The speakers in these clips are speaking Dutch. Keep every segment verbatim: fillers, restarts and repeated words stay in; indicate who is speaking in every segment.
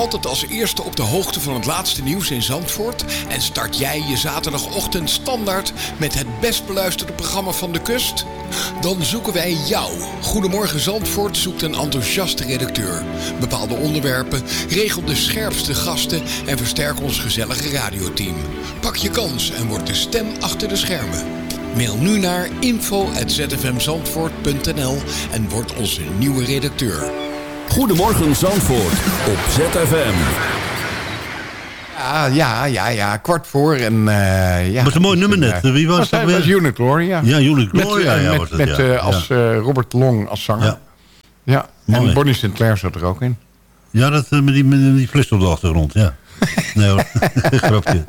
Speaker 1: altijd als eerste op de hoogte van het laatste nieuws in Zandvoort? En start jij je zaterdagochtend standaard met het best beluisterde programma van de kust? Dan zoeken wij jou. Goedemorgen Zandvoort zoekt een enthousiaste redacteur. Bepaal de onderwerpen, regel de scherpste gasten en versterk ons gezellige radioteam. Pak je kans en word de stem achter de schermen. Mail nu naar info at z f m zandvoort punt n l en word onze nieuwe redacteur.
Speaker 2: Goedemorgen Zandvoort op Z F M.
Speaker 3: Ja, ja, ja, ja, kwart voor en uh, ja.
Speaker 4: Wat een mooi nummer net. Wie was dat?
Speaker 3: Dat was Unit Gloria.
Speaker 4: Ja, Unit Gloria.
Speaker 3: Met, uh,
Speaker 4: ja,
Speaker 3: met,
Speaker 4: was het,
Speaker 3: met
Speaker 4: ja.
Speaker 3: uh, als uh, Robert Long als zanger.
Speaker 4: Ja.
Speaker 3: Ja.
Speaker 4: Mooi.
Speaker 3: En Bonnie Sinclair zat er ook in.
Speaker 4: Ja, dat, uh, met die, met die fles op de achtergrond, ja. Nee hoor, grapje.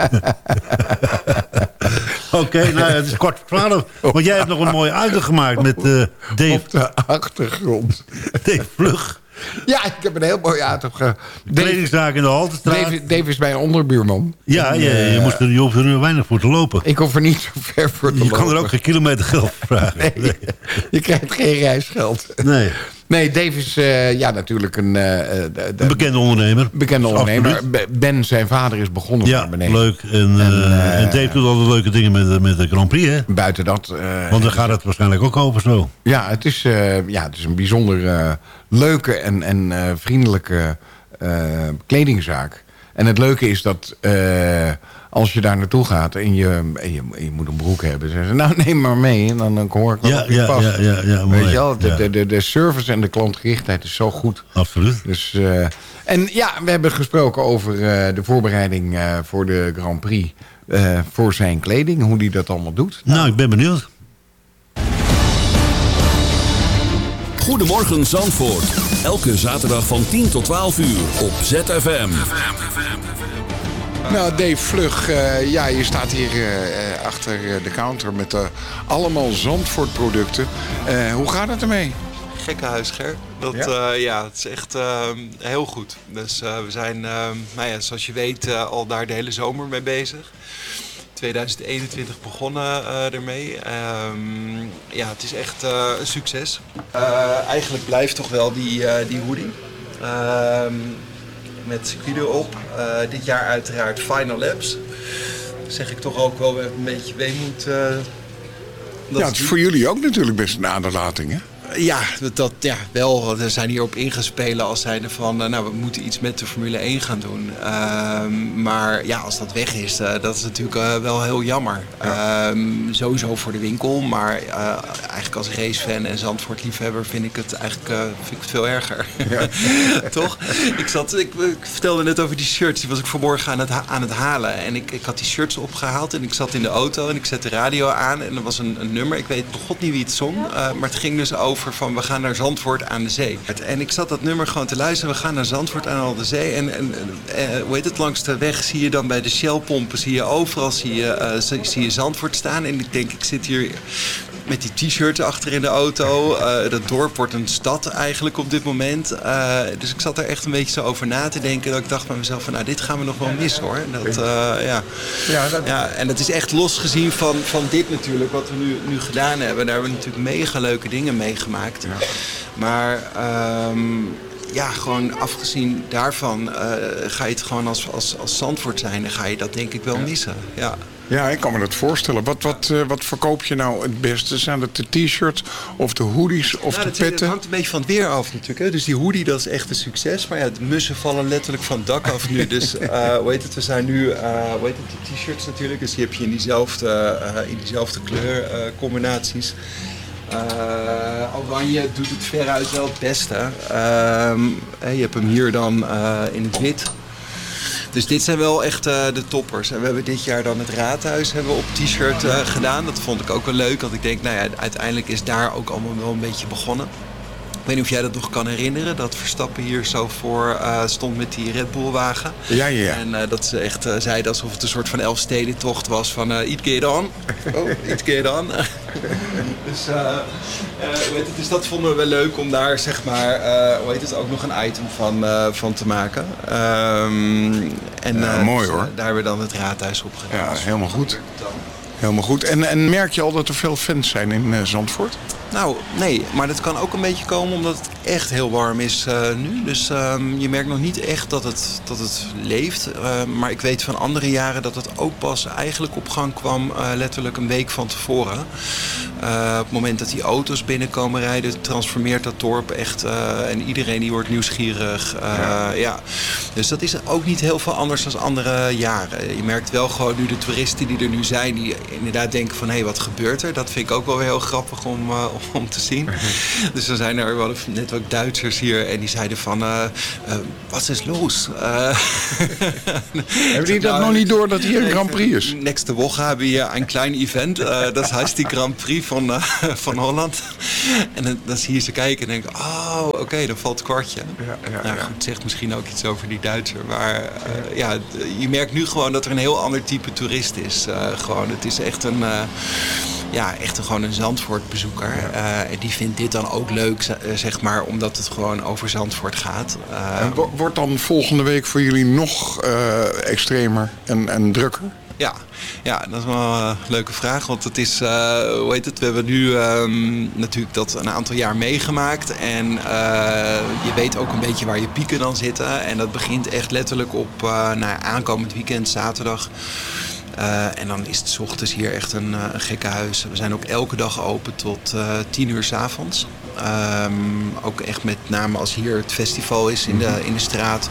Speaker 4: Oké, okay, nou ja, het is kwart voor twaalf. Want jij hebt nog een mooie uitleg gemaakt met uh, Dave...
Speaker 3: Op de achtergrond.
Speaker 4: Dave Vlug.
Speaker 3: Ja, ik heb een heel mooi uitleg. Dave,
Speaker 4: kledingzaak in de Haltestraat.
Speaker 3: Dave, Dave is mijn onderbuurman.
Speaker 4: Ja,
Speaker 3: en,
Speaker 4: je,
Speaker 3: uh,
Speaker 4: je, moest er, je hoeft er weinig voor te lopen.
Speaker 3: Ik hoef er niet zo ver voor te
Speaker 4: je
Speaker 3: lopen.
Speaker 4: Je kan er ook geen kilometer geld voor vragen.
Speaker 3: Nee, nee. Je krijgt geen reisgeld.
Speaker 4: Nee.
Speaker 3: Nee, Dave is uh, ja, natuurlijk een... Uh, de, de,
Speaker 4: een bekende ondernemer.
Speaker 3: Bekende ondernemer. Absoluut. Ben, zijn vader, is begonnen
Speaker 4: ja,
Speaker 3: van beneden.
Speaker 4: Leuk. En, en, uh, en Dave doet altijd leuke dingen met, met de Grand Prix, hè?
Speaker 3: Buiten dat... Uh,
Speaker 4: Want daar gaat het waarschijnlijk ook over zo.
Speaker 3: Ja, het is, uh, ja, het is een bijzonder uh, leuke en, en uh, vriendelijke uh, kledingzaak. En het leuke is dat... Uh, als je daar naartoe gaat en je, en je, en je moet een broek hebben... zeggen ze, nou neem maar mee. En dan, dan hoor ik wel
Speaker 4: ja,
Speaker 3: op je
Speaker 4: ja,
Speaker 3: pas.
Speaker 4: Ja, ja, ja,
Speaker 3: Weet je wel, de,
Speaker 4: ja.
Speaker 3: de, de, de service en de klantgerichtheid is zo goed.
Speaker 4: Absoluut.
Speaker 3: Dus, uh, en ja, we hebben gesproken over uh, de voorbereiding uh, voor de Grand Prix. Uh, voor zijn kleding, hoe hij dat allemaal doet.
Speaker 4: Nou, nou ik ben benieuwd.
Speaker 2: Goedemorgen Zandvoort. Elke zaterdag van tien tot twaalf uur op Z F M.
Speaker 1: Nou, Dave Vlug, uh, ja, je staat hier uh, achter de counter met uh, allemaal Zandvoort producten. Uh, hoe gaat het ermee?
Speaker 5: Gekkenhuis, Ger. Dat, ja? Uh, ja, het is echt uh, heel goed. Dus uh, we zijn, uh, nou ja, zoals je weet, uh, al daar de hele zomer mee bezig. tweeduizend eenentwintig begonnen uh, ermee. Um, ja, het is echt uh, een succes. Uh, eigenlijk blijft toch wel die, uh, die hoodie. Uh, met circuit erop. Uh, dit jaar uiteraard Final Laps. Zeg ik toch ook wel met een beetje weemoed. Uh,
Speaker 1: dat ja, het is voor jullie ook natuurlijk best een aderlating, hè?
Speaker 5: Ja, dat, ja, wel. We zijn hierop ingespeeld als zijnde van... Uh, nou, we moeten iets met de Formule één gaan doen. Uh, maar ja, als dat weg is, uh, dat is natuurlijk uh, wel heel jammer. Ja. Uh, sowieso voor de winkel. Maar uh, eigenlijk als racefan en Zandvoort-liefhebber vind ik het eigenlijk uh, vind ik het veel erger. Ja. Toch? Ik, zat, ik, ik vertelde net over die shirts. Die was ik vanmorgen aan het, aan het halen. En ik, ik had die shirts opgehaald en ik zat in de auto en ik zette de radio aan. En er was een, een nummer. Ik weet god niet wie het zong. Uh, maar het ging dus over... van we gaan naar Zandvoort aan de zee. En ik zat dat nummer gewoon te luisteren. We gaan naar Zandvoort aan de zee. En, en uh, hoe heet het, langs de weg zie je dan bij de Shell-pompen... zie je overal zie je, uh, zie je Zandvoort staan. En ik denk, ik zit hier met die t-shirts achter in de auto. Uh, dat dorp wordt een stad eigenlijk op dit moment. Uh, dus ik zat er echt een beetje zo over na te denken. Dat ik dacht bij mezelf van, nou, dit gaan we nog wel missen, hoor. Dat, uh, ja. Ja, dat... ja, en dat is echt losgezien van, van dit natuurlijk, wat we nu, nu gedaan hebben. Daar hebben we natuurlijk mega leuke dingen meegemaakt. Ja. Maar... Um, ja, gewoon afgezien daarvan uh, ga je het gewoon als, als, als Zandvoort zijn... dan ga je dat denk ik wel missen. Ja,
Speaker 1: ja ik kan me dat voorstellen. Wat, wat, uh, wat verkoop je nou het beste? Zijn het de t-shirts of de hoodies of
Speaker 5: nou,
Speaker 1: de petten?
Speaker 5: Het hangt een beetje van het weer af natuurlijk. Hè? Dus die hoodie, dat is echt een succes. Maar ja, de mussen vallen letterlijk van het dak af nu. Dus uh, hoe heet het, we zijn nu... Uh, hoe heet het, de t-shirts natuurlijk. Dus die heb je in diezelfde, uh, in diezelfde kleurcombinaties. Uh, Uh, oranje doet het veruit wel het beste. Uh, je hebt hem hier dan uh, in het wit. Dus dit zijn wel echt uh, de toppers. En we hebben dit jaar dan het Raadhuis hebben we op t-shirt uh, gedaan. Dat vond ik ook wel leuk. Want ik denk, nou ja, uiteindelijk is daar ook allemaal wel een beetje begonnen. Ik weet niet of jij dat nog kan herinneren. Dat Verstappen hier zo voor uh, stond met die Red Bull wagen.
Speaker 1: Ja, ja.
Speaker 5: En uh, dat ze echt uh, zeiden alsof het een soort van Elfstedentocht was van uh, eat get on. Oh, eat get on. dus, uh, uh, hoe heet het, dus dat vonden we wel leuk om daar zeg maar, uh, hoe heet het, ook nog een item van, uh, van te maken. Um, en
Speaker 1: ja,
Speaker 5: uh,
Speaker 1: mooi
Speaker 5: dus,
Speaker 1: hoor.
Speaker 5: Uh, daar hebben we dan het Raadhuis op gedaan.
Speaker 1: Ja, helemaal goed. Helemaal goed. En, en merk je al dat er veel fans zijn in uh, Zandvoort?
Speaker 5: Nou, nee, maar dat kan ook een beetje komen omdat het echt heel warm is uh, nu. Dus um, je merkt nog niet echt dat het, dat het leeft. Uh, maar ik weet van andere jaren dat het ook pas eigenlijk op gang kwam uh, letterlijk een week van tevoren. Uh, op het moment dat die auto's binnenkomen rijden, transformeert dat dorp echt. Uh, en iedereen die wordt nieuwsgierig. Uh, ja. ja. Dus dat is ook niet heel veel anders dan andere jaren. Je merkt wel gewoon nu de toeristen die er nu zijn, die inderdaad denken van hé, hey, wat gebeurt er? Dat vind ik ook wel weer heel grappig om, uh, om te zien. Dus dan zijn er wel net ook Duitsers hier en die zeiden van uh, uh, wat is los? Uh,
Speaker 3: Hebben die dat nou, nog niet door dat hier een Grand Prix is?
Speaker 5: Nächste Woche hebben we hier een klein event. Uh, dat heet die Grand Prix van, uh, van Holland. En dan, dan zie je ze kijken en denken, oh oké, okay, dan valt het kwartje. Ja, ja, nou, goed, het zegt misschien ook iets over die Duitser. Maar uh, ja, je merkt nu gewoon dat er een heel ander type toerist is. Uh, gewoon, het is echt een... Uh, Ja, echt een, gewoon een Zandvoort-bezoeker. Uh, en die vindt dit dan ook leuk, zeg maar, omdat het gewoon over Zandvoort gaat. Uh,
Speaker 3: en wordt dan volgende week voor jullie nog uh, extremer en, en drukker?
Speaker 5: Ja, ja, dat is wel een leuke vraag. Want het is, uh, hoe heet het, we hebben nu um, natuurlijk dat een aantal jaar meegemaakt. En uh, je weet ook een beetje waar je pieken dan zitten. En dat begint echt letterlijk op uh, nou, aankomend weekend, zaterdag. Uh, en dan is het 's ochtends hier echt een, uh, een gekke huis. We zijn ook elke dag open tot uh, tien uur 's avonds. Um, ook echt met name als hier het festival is in de, in de straat.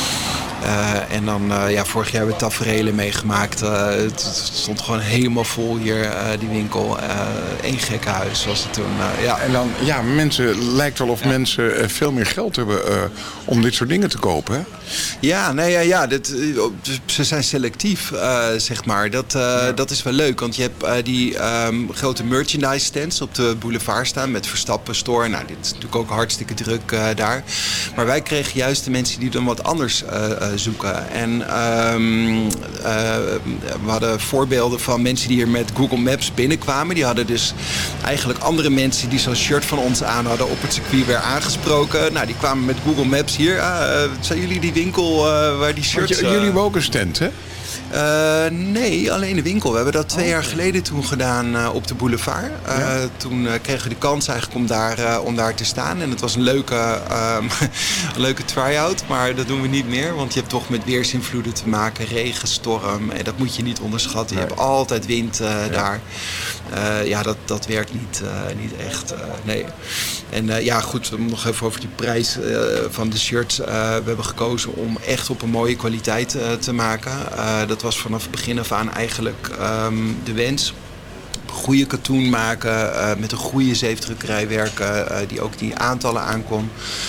Speaker 5: Uh, en dan, uh, ja, vorig jaar hebben we taferelen meegemaakt. Uh, het, het stond gewoon helemaal vol hier, uh, die winkel. Eén uh, gekke huis was het toen. Uh, ja.
Speaker 3: En dan, ja, mensen, lijkt wel of ja. mensen uh, veel meer geld hebben uh, om dit soort dingen te kopen, hè?
Speaker 5: Ja, nee, ja, ja dit, ze zijn selectief, uh, zeg maar. Dat, uh, ja. dat is wel leuk, want je hebt uh, die um, grote merchandise stands op de boulevard staan met Verstappen Store. Nou, dit is natuurlijk ook hartstikke druk uh, daar. Maar wij kregen juist de mensen die dan wat anders uh, uh, zoeken. En um, uh, we hadden voorbeelden van mensen die hier met Google Maps binnenkwamen. Die hadden dus eigenlijk andere mensen die zo'n shirt van ons aan hadden op het circuit weer aangesproken. Nou, die kwamen met Google Maps hier. Uh, zijn jullie die winkel uh, waar die shirts...
Speaker 3: J- jullie hebben ook een stand, hè?
Speaker 5: Uh, nee, alleen de winkel. We hebben dat twee oh, jaar geleden toen gedaan uh, op de boulevard. Uh, ja. Toen uh, kregen we de kans eigenlijk om daar, uh, om daar te staan. En het was een leuke, um, een leuke try-out, maar dat doen we niet meer. Want je hebt toch met weersinvloeden te maken, regen, storm. En dat moet je niet onderschatten. Nee. Je hebt altijd wind uh, ja. daar. Uh, ja, dat, dat werkt niet, uh, niet echt. Uh, nee. En uh, ja, goed, nog even over die prijs uh, van de shirts. Uh, we hebben gekozen om echt op een mooie kwaliteit uh, te maken. Uh, dat was vanaf het begin af aan eigenlijk um, de wens. Goede katoen maken, uh, met een goede zeefdrukkerij werken, uh, die ook die aantallen aankon.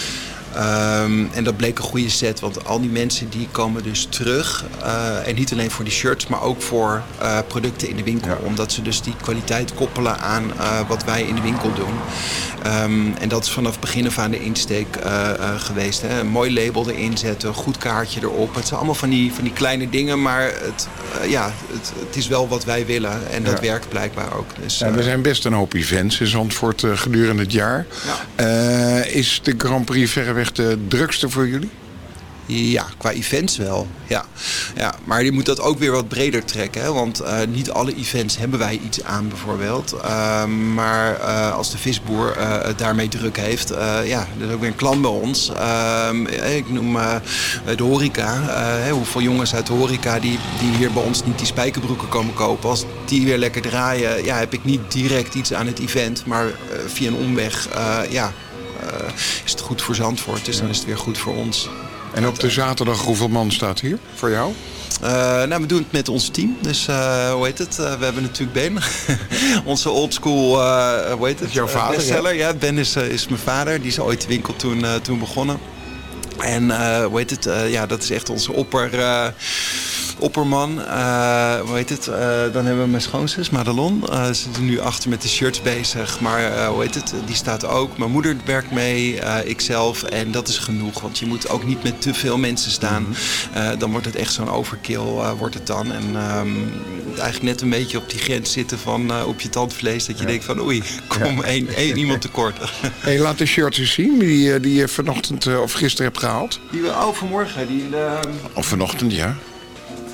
Speaker 5: Um, en dat bleek een goede set, want al die mensen die komen dus terug. Uh, en niet alleen voor die shirts, maar ook voor uh, producten in de winkel. Ja. Omdat ze dus die kwaliteit koppelen aan uh, wat wij in de winkel doen. Um, en dat is vanaf begin af aan de insteek uh, uh, geweest. Hè. Een mooi label erin zetten, een goed kaartje erop. Het zijn allemaal van die, van die kleine dingen, maar het, uh, ja, het, het is wel wat wij willen. En dat ja. werkt blijkbaar ook. Dus, uh,
Speaker 3: ja, er zijn best een hoop events in Zandvoort uh, gedurende het jaar. Ja. Uh, is de Grand Prix verreweg de drukste voor jullie?
Speaker 5: Ja, qua events wel. Ja. Ja, maar je moet dat ook weer wat breder trekken. Hè? Want uh, niet alle events hebben wij iets aan bijvoorbeeld. Uh, maar uh, als de visboer uh, het daarmee druk heeft, uh, ja, dat is ook weer een klant bij ons. Uh, ik noem uh, de horeca. Uh, hoeveel jongens uit de horeca die, die hier bij ons niet die spijkerbroeken komen kopen. Als die weer lekker draaien, ja, heb ik niet direct iets aan het event. Maar uh, via een omweg, uh, ja, uh, is het goed voor Zandvoort. Dus dan is het weer goed voor ons.
Speaker 3: En op de zaterdag, hoeveel man staat hier voor jou?
Speaker 5: Uh, nou, we doen het met ons team. Dus uh, hoe heet het? Uh, we hebben natuurlijk Ben. Onze oldschool, uh, hoe heet het?
Speaker 3: Jouw vader,
Speaker 5: bestseller. Ja? Ja, Ben is, uh, is mijn vader. Die is ooit de winkel toen, uh, toen begonnen. En uh, hoe heet het? Uh, ja, dat is echt onze opper... Uh, opperman, uh, hoe heet het? Uh, dan hebben we mijn schoonzus, Madelon. Uh, ze is nu achter met de shirts bezig, maar uh, hoe heet het? Die staat ook. Mijn moeder werkt mee, uh, ikzelf. En dat is genoeg, want je moet ook niet met te veel mensen staan. Mm-hmm. Uh, dan wordt het echt zo'n overkill, uh, wordt het dan. En um, eigenlijk net een beetje op die grens zitten van uh, op je tandvlees. Dat je ja. denkt van oei, kom ja. één, één iemand tekort.
Speaker 3: Hey, laat de shirts eens zien, die, die je vanochtend uh, of gisteren hebt gehaald.
Speaker 5: Die we, oh, vanmorgen. Die, uh,
Speaker 3: of vanochtend, ja.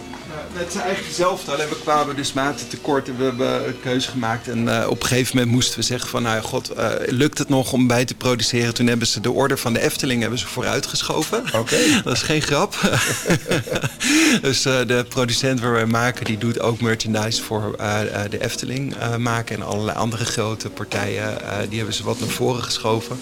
Speaker 5: het is eigenlijk hetzelfde. Alleen we kwamen dus maten tekort en we hebben een keuze gemaakt. En uh, op een gegeven moment moesten we zeggen van... nou ja, god, uh, lukt het nog om bij te produceren? Toen hebben ze de order van de Efteling hebben ze vooruitgeschoven. Oké. Okay. Dat is geen grap. Dus uh, de producent waar wij maken... die doet ook merchandise voor uh, de Efteling uh, maken. En allerlei andere grote partijen... Uh, die hebben ze wat naar voren geschoven.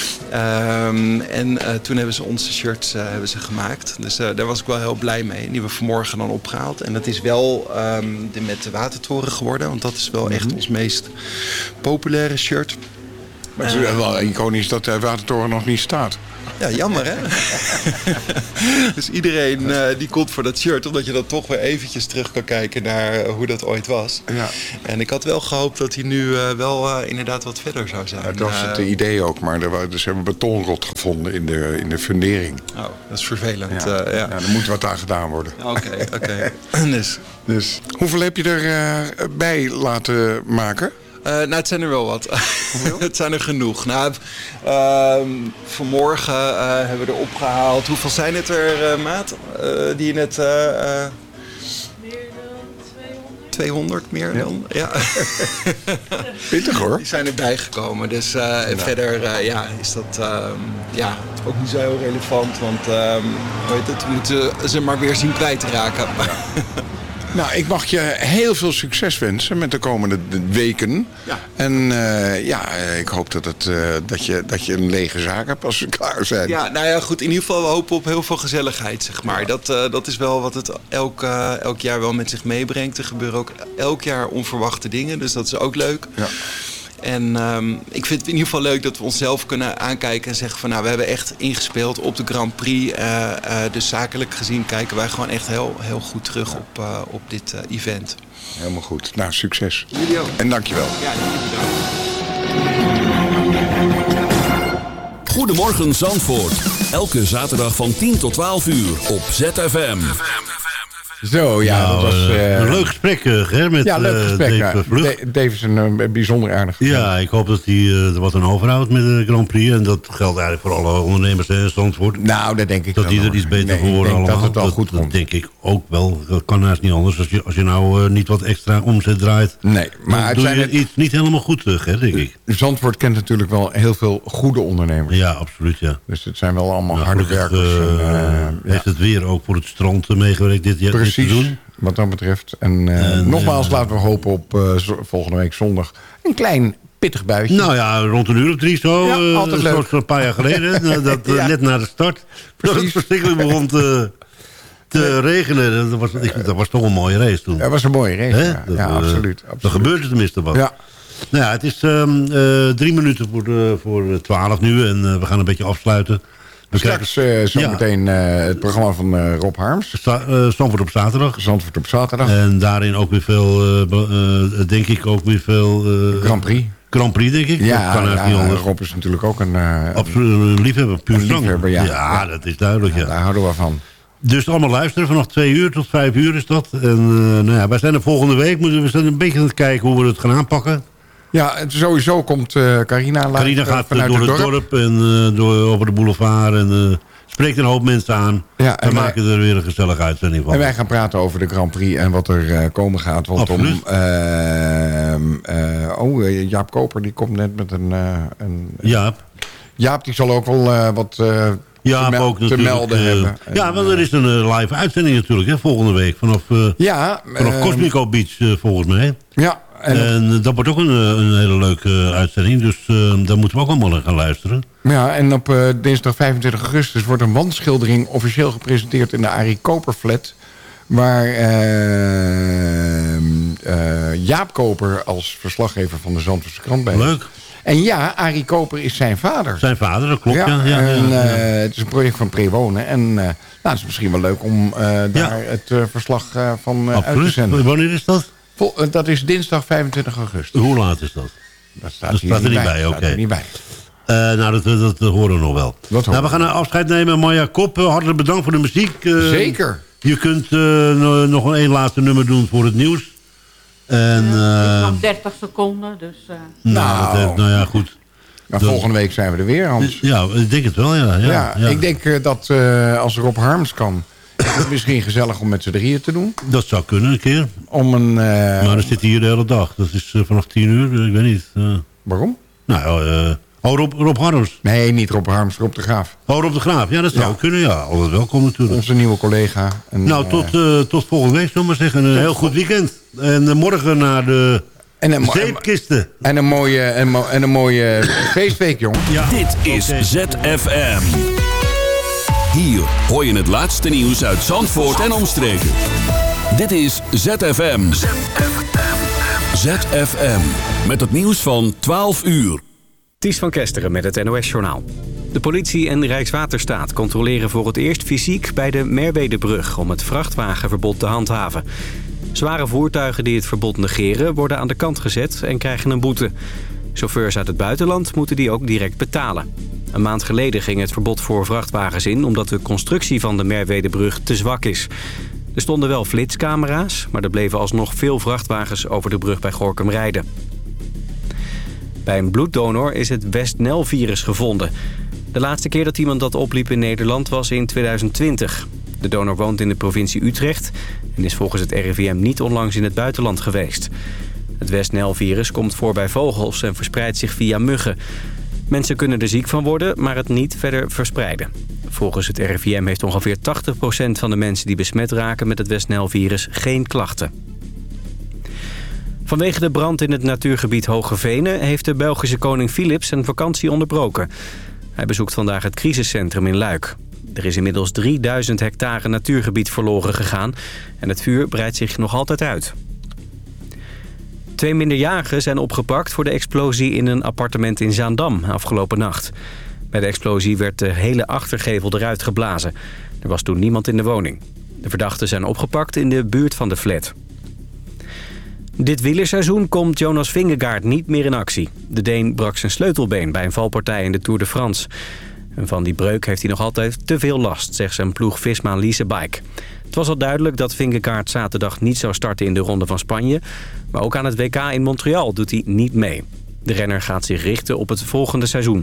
Speaker 5: Um, en uh, toen hebben ze onze shirts uh, hebben ze gemaakt. Dus uh, daar was ik wel heel blij mee. Die hebben we vanmorgen dan opgehaald. En dat is wel um, de met de Watertoren geworden. Want dat is wel echt ons meest populaire shirt.
Speaker 3: Maar het is wel iconisch dat de Watertoren nog niet staat.
Speaker 5: Ja, jammer hè? Dus iedereen uh, die komt voor dat shirt. Omdat je dan toch weer eventjes terug kan kijken naar uh, hoe dat ooit was. Ja. En ik had wel gehoopt dat hij nu uh, wel uh, inderdaad wat verder zou zijn.
Speaker 3: Ja, dat was het uh, idee ook. Maar er, dus hebben we betonrot gevonden in de, in de fundering.
Speaker 5: Oh, dat is vervelend.
Speaker 3: Ja,
Speaker 5: uh, ja.
Speaker 3: ja er moet wat aan gedaan worden.
Speaker 5: Oké, okay, oké. Okay. dus.
Speaker 3: dus. Hoeveel heb je er uh, bij laten maken?
Speaker 5: Uh, nou, het zijn er wel wat. Het zijn er genoeg. Nou, uh, vanmorgen uh, hebben we er opgehaald. Hoeveel zijn het er, uh, maat? Uh, die je net... Uh, uh...
Speaker 6: Meer dan tweehonderd.
Speaker 5: tweehonderd meer
Speaker 3: ja.
Speaker 5: dan? Ja.
Speaker 3: Pittig hoor.
Speaker 5: Die zijn erbij gekomen. Dus uh, ja. verder uh, ja, is dat uh, ja, ook niet zo heel relevant. Want uh, weet het, we moeten ze maar weer zien kwijt te raken. Ja.
Speaker 3: Nou, ik mag je heel veel succes wensen met de komende weken. Ja. En uh, ja, ik hoop dat, het, uh, dat, je, dat je een lege zaak hebt als ze klaar zijn.
Speaker 5: Ja, nou ja, goed. In ieder geval, we hopen op heel veel gezelligheid, zeg maar. Ja. Dat, uh, dat is wel wat het elk, uh, elk jaar wel met zich meebrengt. Er gebeuren ook elk jaar onverwachte dingen, dus dat is ook leuk. Ja. En um, ik vind het in ieder geval leuk dat we onszelf kunnen aankijken en zeggen van nou, we hebben echt ingespeeld op de Grand Prix. Uh, uh, dus zakelijk gezien kijken wij gewoon echt heel, heel goed terug op, uh, op dit uh, event.
Speaker 3: Helemaal goed. Nou, succes.
Speaker 5: Jullie ook.
Speaker 3: En dankjewel.
Speaker 5: Ja, jullie bedankt.
Speaker 2: Goedemorgen Zandvoort. Elke zaterdag van tien tot twaalf uur op Z F M.
Speaker 3: Zo, ja,
Speaker 4: nou,
Speaker 3: dat was... Uh,
Speaker 4: een leuk gesprek, uh, met
Speaker 3: ja, leuk gesprek,
Speaker 4: uh, Dave
Speaker 3: ja.
Speaker 4: Vlug.
Speaker 3: D- Dave is een uh, bijzonder aardig.
Speaker 4: Ja, ik hoop dat hij uh, er wat aan overhoudt met de Grand Prix. En dat geldt eigenlijk voor alle ondernemers in Zandvoort.
Speaker 3: Nou, dat denk ik
Speaker 4: dat
Speaker 3: wel.
Speaker 4: Dat die er iets beter
Speaker 3: nee,
Speaker 4: voor worden allemaal.
Speaker 3: Dat het wel
Speaker 4: dat,
Speaker 3: goed
Speaker 4: dat
Speaker 3: komt.
Speaker 4: denk ik ook wel. Dat kan haast niet anders. Als je, als je nou uh, niet wat extra omzet draait.
Speaker 3: Nee, maar
Speaker 4: dan doe je het... iets niet helemaal goed terug, hè, denk ik.
Speaker 3: Zandvoort kent natuurlijk wel heel veel goede ondernemers.
Speaker 4: Ja, absoluut, ja.
Speaker 3: Dus het zijn wel allemaal
Speaker 4: nou,
Speaker 3: harde werkers.
Speaker 4: Uh,
Speaker 3: en, uh,
Speaker 4: heeft
Speaker 3: ja.
Speaker 4: het weer ook voor het strand meegewerkt dit jaar
Speaker 3: Precies.
Speaker 4: te doen.
Speaker 3: Wat dat betreft. En, uh, en nogmaals, uh, laten we hopen op uh, zo, volgende week zondag een klein pittig buitje.
Speaker 4: Nou ja, rond een uur of drie zo.
Speaker 3: Ja,
Speaker 4: uh,
Speaker 3: altijd leuk.
Speaker 4: Zoals een paar jaar geleden. dat, uh, ja. Net na de start. Dat het verschrikkelijk begon te, te nee. regenen. Dat was, ik, dat was toch een mooie race toen.
Speaker 3: Dat was een mooie race, ja.
Speaker 4: Dat,
Speaker 3: ja
Speaker 4: uh,
Speaker 3: absoluut, absoluut.
Speaker 4: Dan gebeurt er tenminste wat.
Speaker 3: Ja.
Speaker 4: Nou ja, het is um, uh, drie minuten voor, de, voor twaalf nu. En uh, we gaan een beetje afsluiten. We
Speaker 3: Straks uh, zometeen ja. uh, het programma van uh, Rob Harms.
Speaker 4: Sta, uh, Zandvoort op zaterdag.
Speaker 3: Zandvoort op zaterdag.
Speaker 4: En daarin ook weer veel, uh, uh, denk ik ook weer veel... Uh,
Speaker 3: Grand Prix.
Speaker 4: Grand Prix, denk ik.
Speaker 3: Ja,
Speaker 4: dat kan
Speaker 3: ja,
Speaker 4: niet anders.
Speaker 3: Rob is natuurlijk ook een... Uh,
Speaker 4: Absoluut een liefhebber, puur zang.
Speaker 3: Liefhebber, ja.
Speaker 4: Ja, ja, dat is duidelijk, ja.
Speaker 3: ja. Daar houden we van.
Speaker 4: Dus allemaal luisteren, vanaf twee uur tot vijf uur is dat. En uh, nou ja, wij zijn er volgende week. We zijn een beetje aan het kijken hoe we het gaan aanpakken.
Speaker 3: Ja, sowieso komt uh, Carina laat,
Speaker 4: Carina gaat
Speaker 3: vanuit
Speaker 4: door
Speaker 3: het
Speaker 4: het
Speaker 3: dorp.
Speaker 4: dorp, en uh, door, over de boulevard en uh, spreekt een hoop mensen aan. Ja, we maken wij, er weer een gezellige uitzending van.
Speaker 3: En wij gaan praten over de Grand Prix en wat er uh, komen gaat. Want om, uh, uh, oh, uh, Jaap Koper die komt net met een... Uh, een
Speaker 4: Jaap.
Speaker 3: Jaap die zal ook wel uh, wat uh,
Speaker 4: ja,
Speaker 3: te, mel-
Speaker 4: ook
Speaker 3: te melden
Speaker 4: uh,
Speaker 3: hebben.
Speaker 4: Ja, want er is een uh, live uitzending natuurlijk, hè, volgende week. Vanaf, uh,
Speaker 3: ja,
Speaker 4: vanaf uh, Cosmico Beach, uh, volgens mij.
Speaker 3: Ja.
Speaker 4: En, en uh, dat wordt ook een, een hele leuke uh, uitzending. Dus uh, daar moeten we ook allemaal naar gaan luisteren.
Speaker 3: Ja, en op uh, dinsdag vijfentwintig augustus wordt een wandschildering officieel gepresenteerd in de Arie Koper flat. Waar uh, uh, Jaap Koper als verslaggever van de Zandvoortse krant bij is.
Speaker 4: Leuk.
Speaker 3: En ja, Arie Koper is zijn vader.
Speaker 4: Zijn vader, dat klopt, ja. ja, ja,
Speaker 3: en,
Speaker 4: ja, ja.
Speaker 3: Uh, het is een project van Prewonen. En uh, nou, het is misschien wel leuk om uh, daar ja. het uh, verslag uh, van uh, uit te zenden.
Speaker 4: Wanneer is dat?
Speaker 3: Vol, uh, dat is dinsdag vijfentwintig augustus.
Speaker 4: Hoe laat is dat?
Speaker 3: Dat staat,
Speaker 4: dat
Speaker 3: hier
Speaker 4: staat er niet bij,
Speaker 3: bij.
Speaker 4: oké. Okay.
Speaker 3: niet bij.
Speaker 4: Uh, nou, dat, dat, dat horen we nog wel. Nou, we gaan een afscheid nemen. Maya Kop, uh, hartelijk bedankt voor de muziek. Uh,
Speaker 3: Zeker.
Speaker 4: Je kunt uh, nog een één laatste nummer doen voor het nieuws. En, uh,
Speaker 6: uh, nog dertig seconden, dus... Uh...
Speaker 4: Nou, nou, nou ja, goed.
Speaker 3: Nou, volgende week zijn we er weer, Hans.
Speaker 4: Ja, ik denk het wel, ja. Ja,
Speaker 3: ja,
Speaker 4: ja.
Speaker 3: Ik denk uh, dat uh, als Rob Harms kan... Misschien gezellig om met z'n drieën te doen.
Speaker 4: Dat zou kunnen een keer.
Speaker 3: Om een... Uh...
Speaker 4: Maar dan zit hij hier de hele dag. Dat is uh, vanaf tien uur, ik weet niet. Uh...
Speaker 3: Waarom?
Speaker 4: Nou, uh... oh, Rob, Rob Harms.
Speaker 3: Nee, niet Rob Harms, Rob de Graaf.
Speaker 4: Oh, Rob de Graaf. Ja, dat zou ja. kunnen. Ja, altijd welkom natuurlijk.
Speaker 3: Onze nieuwe collega. En,
Speaker 4: nou, tot, uh, tot volgende week, zullen we maar zeggen. Een heel goed weekend. En uh, morgen naar de en een, zeepkisten.
Speaker 3: En een mooie, en, en een mooie feestweek, jongen.
Speaker 2: Ja. Dit is okay. Z F M. Hier hoor je het laatste nieuws uit Zandvoort en omstreken. Dit is Z F M. Z F M. Z F M. Met het nieuws van twaalf uur.
Speaker 7: Ties van Kesteren met het N O S-journaal. De politie en Rijkswaterstaat controleren voor het eerst fysiek bij de Merwedebrug om het vrachtwagenverbod te handhaven. Zware voertuigen die het verbod negeren worden aan de kant gezet en krijgen een boete. Chauffeurs uit het buitenland moeten die ook direct betalen. Een maand geleden ging het verbod voor vrachtwagens in omdat de constructie van de Merwedebrug te zwak is. Er stonden wel flitscamera's, maar er bleven alsnog veel vrachtwagens over de brug bij Gorinchem rijden. Bij een bloeddonor is het West-Nel-virus gevonden. De laatste keer dat iemand dat opliep in Nederland was in tweeduizend twintig. De donor woont in de provincie Utrecht en is volgens het R I V M niet onlangs in het buitenland geweest. Het West-Nel-virus komt voor bij vogels en verspreidt zich via muggen. Mensen kunnen er ziek van worden, maar het niet verder verspreiden. Volgens het R I V M heeft ongeveer tachtig procent van de mensen die besmet raken met het West-Nel-virus geen klachten. Vanwege de brand in het natuurgebied Hoge Venen heeft de Belgische koning Philips zijn vakantie onderbroken. Hij bezoekt vandaag het crisiscentrum in Luik. Er is inmiddels drieduizend hectare natuurgebied verloren gegaan en het vuur breidt zich nog altijd uit. Twee minderjarigen zijn opgepakt voor de explosie in een appartement in Zaandam afgelopen nacht. Bij de explosie werd de hele achtergevel eruit geblazen. Er was toen niemand in de woning. De verdachten zijn opgepakt in de buurt van de flat. Dit wielerseizoen komt Jonas Vingegaard niet meer in actie. De Deen brak zijn sleutelbeen bij een valpartij in de Tour de France. En van die breuk heeft hij nog altijd te veel last, zegt zijn ploeg Visma Lease Bike. Het was al duidelijk dat Vingegaard zaterdag niet zou starten in de Ronde van Spanje. Maar ook aan het W K in Montreal doet hij niet mee. De renner gaat zich richten op het volgende seizoen.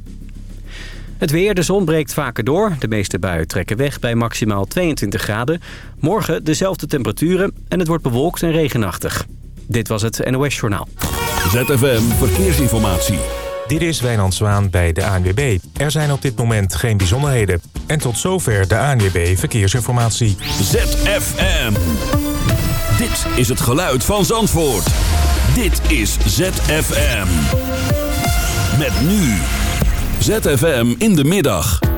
Speaker 7: Het weer, de zon breekt vaker door. De meeste buien trekken weg bij maximaal tweeëntwintig graden. Morgen dezelfde temperaturen en het wordt bewolkt en regenachtig. Dit was het N O S-journaal.
Speaker 2: Z F M Verkeersinformatie.
Speaker 8: Dit is Wijnand Zwaan bij de A N W B. Er zijn op dit moment geen bijzonderheden. En tot zover de A N W B Verkeersinformatie.
Speaker 2: Z F M. Dit is het geluid van Zandvoort. Dit is Z F M. Met nu. Z F M in de middag.